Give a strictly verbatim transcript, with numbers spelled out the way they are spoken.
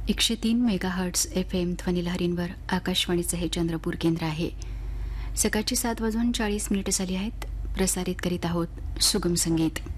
एकशे तीन megahertz F M ध्वनिलहरींवर आकाशवाणीचं हे चंद्रपूर केंद्र आहे. सकाळची सात वाजून चाळीस मिनिटं झाली आहेत. प्रसारित करीत आहोत सुगम संगीत.